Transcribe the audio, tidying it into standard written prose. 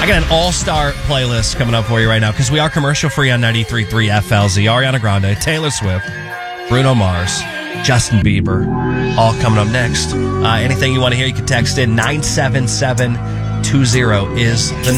I got an all-star playlist coming up for you right now because we are commercial-free on 93.3 FLZ. Ariana Grande, Taylor Swift, Bruno Mars, Justin Bieber, all coming up next. Anything you want to hear, you can text in 97720 is the